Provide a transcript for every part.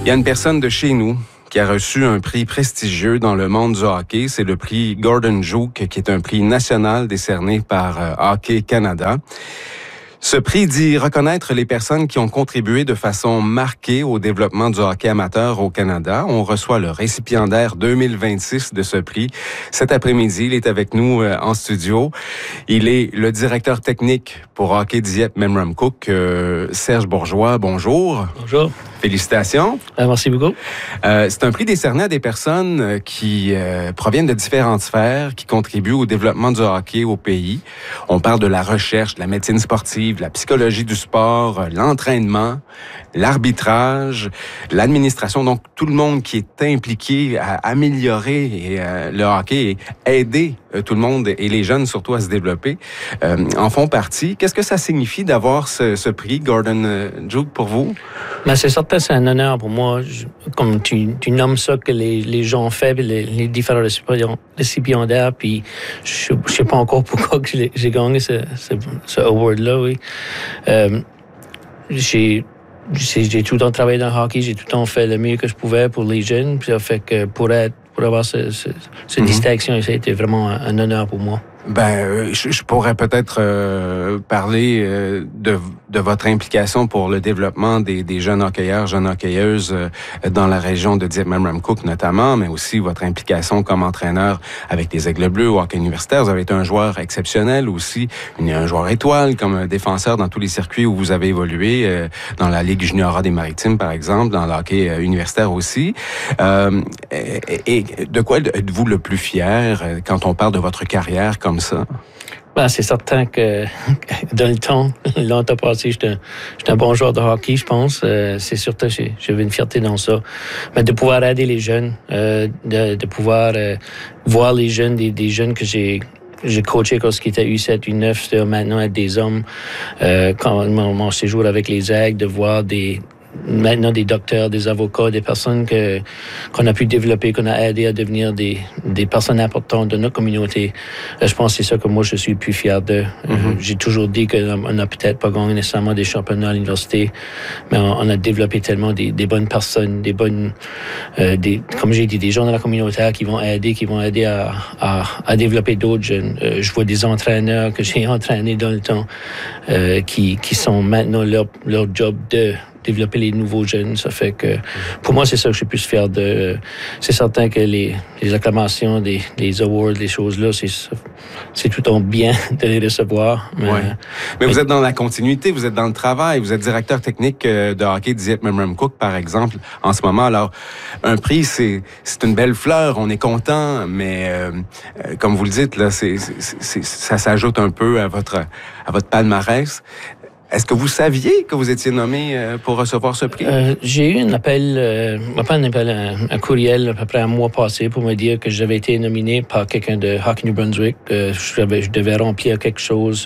Il y a une personne de chez nous qui a reçu un prix prestigieux dans le monde du hockey. C'est le prix Gordon Jouk, qui est un prix national décerné par Hockey Canada. Ce prix dit reconnaître les personnes qui ont contribué de façon marquée au développement du hockey amateur au Canada. On reçoit le récipiendaire 2026 de ce prix. Cet après-midi, il est avec nous en studio. Il est le directeur technique pour Hockey Dieppe Memramcook, Serge Bourgeois. Bonjour. Bonjour. Félicitations. Merci beaucoup. C'est un prix décerné à des personnes qui proviennent de différentes sphères, qui contribuent au développement du hockey au pays. On parle de la recherche, de la médecine sportive, de la psychologie du sport, l'entraînement, l'arbitrage, l'administration. Donc, tout le monde qui est impliqué à améliorer le hockey et aider tout le monde et les jeunes surtout à se développer en font partie. Qu'est-ce que ça signifie d'avoir ce prix Gordon Jouk pour vous? Ben, c'est certain, c'est un honneur pour moi. Comme tu nommes ça que les gens ont fait, les différents récipiendaires, puis je sais pas encore pourquoi que j'ai gagné ce award-là, oui. J'ai tout le temps travaillé dans le hockey, j'ai tout le temps fait le mieux que je pouvais pour les jeunes, puis ça fait que pour avoir cette distinction, ça a été vraiment un honneur pour moi. Ben, je pourrais peut-être parler de votre implication pour le développement des jeunes hockeyeurs, jeunes hockeyeuses dans la région de Dieppe-Memramcook notamment, mais aussi votre implication comme entraîneur avec les Aigles Bleus au hockey universitaire. Vous avez été un joueur exceptionnel aussi, un joueur étoile comme un défenseur dans tous les circuits où vous avez évolué, dans la Ligue juniora des Maritimes par exemple, dans le hockey universitaire aussi. Et de quoi êtes-vous le plus fier quand on parle de votre carrière comme ça? Ben, c'est certain que dans le temps, longtemps passé, j'étais un bon joueur de hockey, je pense. C'est certain que j'avais une fierté dans ça. Mais de pouvoir aider les jeunes, de pouvoir voir les jeunes, des jeunes que j'ai coaché quand ils étaient U7, U9, c'est maintenant être des hommes. Quand mon séjour avec les Aigles, de voir maintenant des docteurs, des avocats, des personnes qu'on a pu développer, qu'on a aidé à devenir des personnes importantes de notre communauté. Je pense que c'est ça que moi je suis le plus fier de. J'ai toujours dit qu'on n'a peut-être pas gagné nécessairement des championnats à l'université, mais on a développé tellement des bonnes personnes, comme j'ai dit, des gens dans la communauté qui vont aider à développer d'autres jeunes. Je vois des entraîneurs que j'ai entraînés dans le temps qui sont maintenant leur job de développer les nouveaux jeunes. Ça fait que, pour moi, c'est ça que je suis plus fier de. C'est certain que les acclamations, les awards, les choses-là, c'est tout le temps bien de les recevoir. Mais vous êtes dans la continuité, vous êtes dans le travail, vous êtes directeur technique de hockey Dieppe Memramcook, par exemple, en ce moment. Alors, un prix, c'est une belle fleur, on est content, mais comme vous le dites, là, ça s'ajoute un peu à votre palmarès. Est-ce que vous saviez que vous étiez nommé pour recevoir ce prix? J'ai eu un courriel à peu près un mois passé pour me dire que j'avais été nominé par quelqu'un de Hockey New Brunswick. Je devais remplir quelque chose,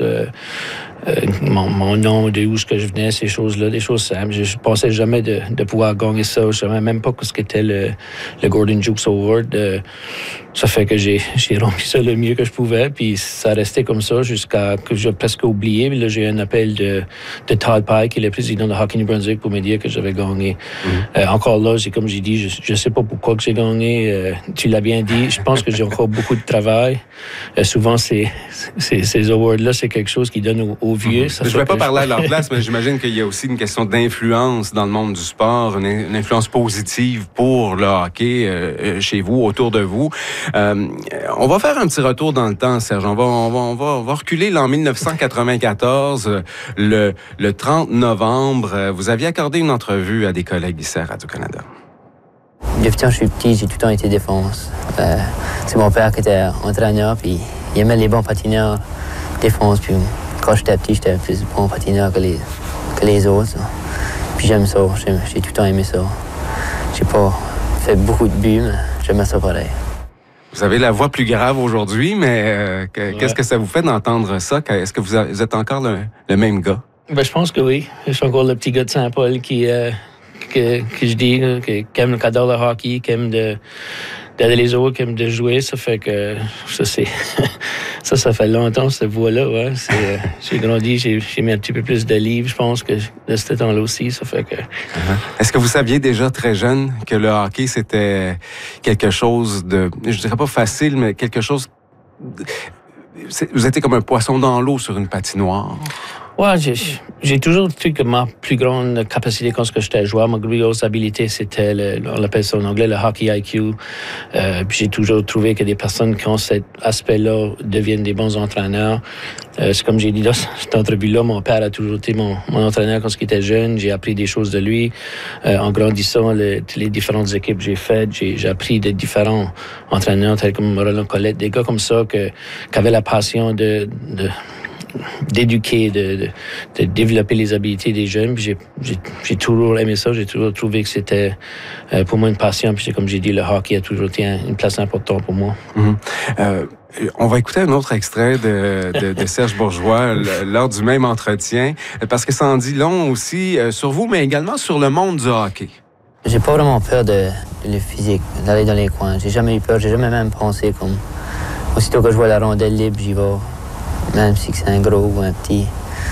mon nom, de où je venais, ces choses-là, des choses simples. Je ne pensais jamais de pouvoir gagner ça. Je ne savais même pas ce qu'était le Gordon Jouk Award. Ça fait que j'ai rempli ça le mieux que je pouvais, puis ça restait comme ça jusqu'à que j'ai presque oublié. Puis là, j'ai eu un appel de Todd Pye, qui est le président de Hockey New Brunswick, pour me dire que j'avais gagné. Encore là, c'est comme j'ai dit, je ne sais pas pourquoi que j'ai gagné. Tu l'as bien dit, je pense que j'ai encore beaucoup de travail. Souvent, ces awards-là, c'est quelque chose qui donne aux vieux. Je ne vais pas parler à leur place, mais j'imagine qu'il y a aussi une question d'influence dans le monde du sport, une influence positive pour le hockey chez vous, autour de vous. On va faire un petit retour dans le temps, Serge. On va reculer là, en 1994, le 30 novembre. Vous aviez accordé une entrevue à des collègues ici à Radio-Canada. Depuis que je suis petit, j'ai tout le temps été défense. C'est mon père qui était entraîneur, puis il aimait les bons patineurs défense. Puis quand j'étais petit, j'étais plus bon patineur que les autres. Puis j'aime ça, j'ai tout le temps aimé ça. J'ai pas fait beaucoup de buts, mais j'aimais ça pareil. Vous avez la voix plus grave aujourd'hui, mais qu'est-ce que ça vous fait d'entendre ça? Est-ce que vous êtes encore le même gars? Ben, je pense que oui. Je suis encore le petit gars de Saint-Paul que je dis, qui adore le hockey, qui aime d'aller les autres comme de jouer, ça fait que ça fait longtemps cette voie-là. Ouais. J'ai grandi, j'ai mis un petit peu plus de livres, je pense, que de ce temps-là aussi. Ça fait que. Est-ce que vous saviez déjà très jeune que le hockey c'était quelque chose de, je dirais pas facile, mais quelque chose. Vous étiez comme un poisson dans l'eau sur une patinoire. Ouais, j'ai toujours cru que ma plus grande capacité quand j'étais joueur, ma plus grosse habilité, c'était, on l'appelle ça en anglais, le hockey IQ. Puis j'ai toujours trouvé que des personnes qui ont cet aspect-là deviennent des bons entraîneurs. C'est comme j'ai dit dans cette entrevue-là, mon père a toujours été mon entraîneur quand il était jeune. J'ai appris des choses de lui. En grandissant, les différentes équipes que j'ai faites, j'ai appris de différents entraîneurs, tels comme Roland Colette, des gars comme ça qui avaient la passion d'éduquer, de développer les habiletés des jeunes. Puis j'ai toujours aimé ça. J'ai toujours trouvé que c'était pour moi une passion. Puis comme j'ai dit, le hockey a toujours été une place importante pour moi. On va écouter un autre extrait de Serge Bourgeois lors du même entretien, parce que ça en dit long aussi sur vous, mais également sur le monde du hockey. J'ai pas vraiment peur de le physique, d'aller dans les coins. J'ai jamais eu peur, j'ai jamais même pensé comme... Aussitôt que je vois la rondelle libre, j'y vais. Même si c'est un gros ou un petit.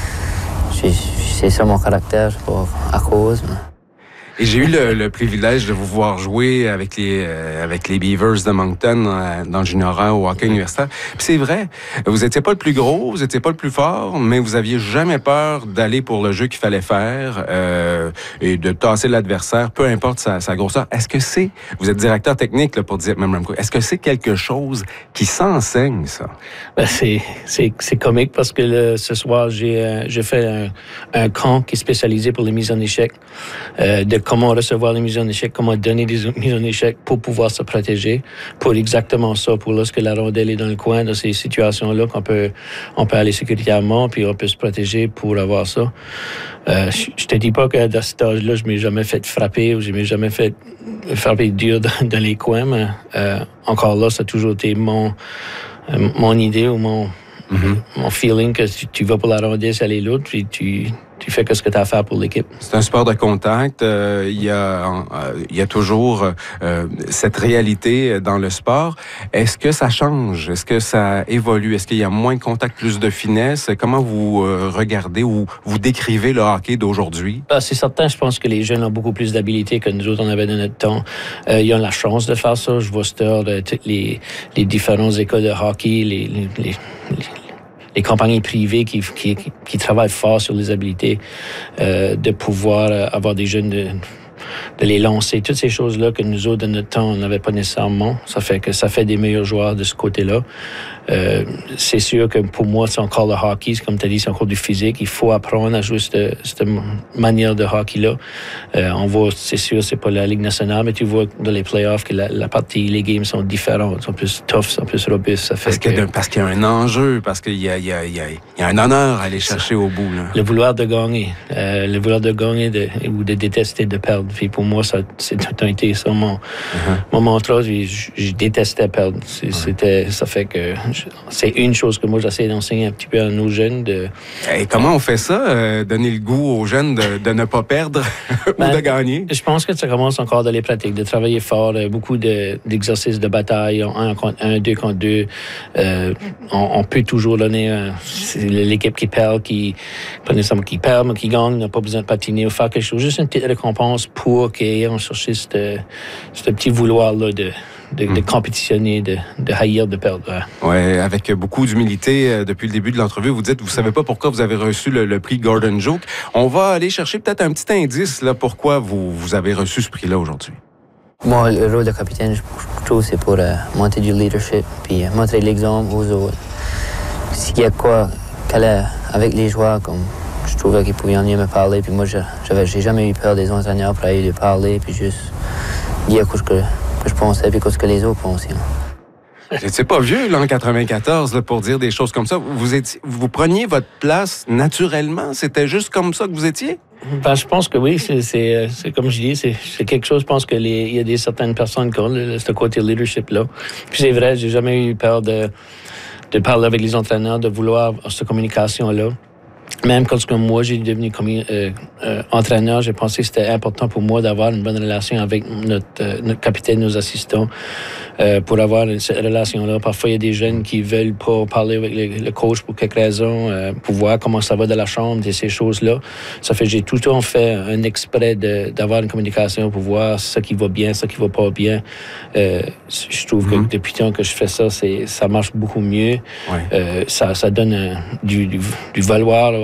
C'est ça mon caractère, c'est pas à cause. Mais... Et j'ai eu le privilège de vous voir jouer avec les Beavers de Moncton dans le junior A au hockey universitaire. Puis c'est vrai, vous étiez pas le plus gros, vous étiez pas le plus fort, mais vous aviez jamais peur d'aller pour le jeu qu'il fallait faire et de tasser l'adversaire, peu importe sa grosseur. Est-ce que vous êtes directeur technique là, pour ZipMem Cook, est-ce que c'est quelque chose qui s'enseigne, ça? Ben c'est comique parce que ce soir, j'ai fait un camp qui est spécialisé pour les mises en échec, de comment recevoir les mises en échec, comment donner des mises en échec pour pouvoir se protéger, pour exactement ça, pour lorsque la rondelle est dans le coin, dans ces situations-là, qu'on peut aller sécuritairement, puis on peut se protéger pour avoir ça. Je te dis pas que dans cet âge-là, je m'ai jamais fait frapper ou je m'ai jamais fait frapper dur dans les coins, mais encore là, ça a toujours été mon idée ou mon feeling que tu vas pour la rondelle, c'est aller l'autre, puis tu fais ce que tu as à faire pour l'équipe. C'est un sport de contact. Il y a toujours cette réalité dans le sport. Est-ce que ça change? Est-ce que ça évolue? Est-ce qu'il y a moins de contact, plus de finesse? Comment vous regardez ou vous décrivez le hockey d'aujourd'hui? C'est certain, je pense que les jeunes ont beaucoup plus d'habilité que nous autres, on avait dans notre temps. Ils ont la chance de faire ça. Je vois toutes les différentes écoles de hockey, les compagnies privées qui travaillent fort sur les habiletés, de pouvoir avoir des jeunes de les lancer. Toutes ces choses-là que nous autres, de notre temps, on n'avait pas nécessairement. Ça fait que ça fait des meilleurs joueurs de ce côté-là. C'est sûr que pour moi, c'est encore le hockey. Comme tu as dit, c'est encore du physique. Il faut apprendre à jouer cette manière de hockey-là. On voit, c'est sûr, c'est pas la Ligue nationale, mais tu vois dans les playoffs que la partie, les games sont différents, sont plus tough, sont plus robustes. Ça fait parce qu'il y a un enjeu, parce qu'il y a un honneur à aller chercher au bout. Là. Le vouloir de gagner. Ou de détester de perdre. Puis pour moi, c'est tout un été ça, mon mantra. Je détestais perdre. Ça fait que c'est une chose que moi, j'essaie d'enseigner un petit peu à nos jeunes. Et comment on fait ça, donner le goût aux jeunes de ne pas perdre ou de gagner? Je pense que ça commence encore dans les pratiques, de travailler fort, beaucoup d'exercices de bataille, 1 contre 1, 2 contre 2. On peut toujours donner l'équipe qui perd, pas nécessairement qui perd, mais qui gagne, n'a pas besoin de patiner ou faire quelque chose. Juste une petite récompense pour qu'on cherche ce petit vouloir-là de compétitionner, de haïr, de perdre. Oui, avec beaucoup d'humilité depuis le début de l'entrevue. Vous dites, vous savez pas pourquoi vous avez reçu le prix Gordon Joke. On va aller chercher peut-être un petit indice là pourquoi vous avez reçu ce prix-là aujourd'hui. Moi, le rôle de capitaine, je trouve, c'est pour monter du leadership, puis montrer l'exemple aux autres. S'il y a quoi qu'elle avec les joueurs, comme je trouvais qu'ils pouvaient venir me parler, puis moi, j'ai jamais eu peur des entraîneurs pour aller lui parler, puis juste dire ce que je pensais, puis ce que les autres pensaient. J'étais pas vieux, là, en 94, là, pour dire des choses comme ça. Vous preniez votre place naturellement? C'était juste comme ça que vous étiez? Ben, je pense que oui, c'est comme je dis, c'est quelque chose, je pense qu'il y a certaines personnes qui ont ce côté leadership-là. Puis c'est vrai, j'ai jamais eu peur de parler avec les entraîneurs, de vouloir cette communication-là. Même quand moi, j'ai devenu entraîneur, j'ai pensé que c'était important pour moi d'avoir une bonne relation avec notre capitaine, nos assistants, pour avoir cette relation-là. Parfois, il y a des jeunes qui veulent pas parler avec le coach pour quelques raisons, pour voir comment ça va dans la chambre et ces choses-là. Ça fait que j'ai tout le temps fait un exprès d'avoir une communication pour voir ce qui va bien, ce qui va pas bien. Je trouve que depuis le temps que je fais ça, ça marche beaucoup mieux. Ouais. Ça donne du valoir